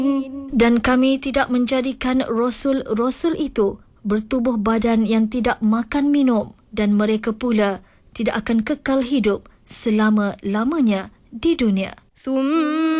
Dan kami tidak menjadikan Rasul-Rasul itu bertubuh badan yang tidak makan minum, dan mereka pula tidak akan kekal hidup selama-lamanya di dunia.